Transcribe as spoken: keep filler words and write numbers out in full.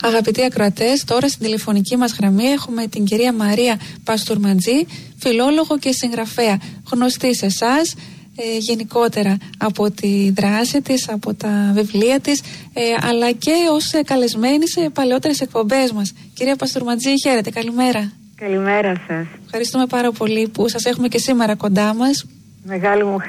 Αγαπητοί ακροατές, τώρα στην τηλεφωνική μας γραμμή έχουμε την κυρία Μαρία Παστούρματζή, φιλόλογο και συγγραφέα, γνωστή σε εσάς ε, γενικότερα από τη δράση της, από τα βιβλία της, ε, αλλά και ως ε, καλεσμένη σε παλαιότερες εκπομπές μας. Κυρία Παστούρματζή, χαίρετε, καλημέρα. Καλημέρα σας. Ευχαριστούμε πάρα πολύ που σας έχουμε και σήμερα κοντά μας. Μεγάλη μου